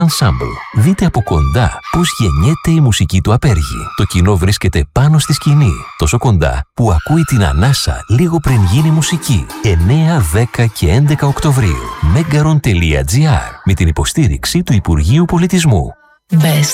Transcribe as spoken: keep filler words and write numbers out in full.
Ensemble. Δείτε από κοντά πώς γεννιέται η μουσική του Απέργη. Το κοινό βρίσκεται πάνω στη σκηνή, τόσο κοντά που ακούει την ανάσα λίγο πριν γίνει μουσική. εννέα, δέκα και έντεκα Οκτωβρίου. megaron τελεία gr με την υποστήριξη του Υπουργείου Πολιτισμού. Best.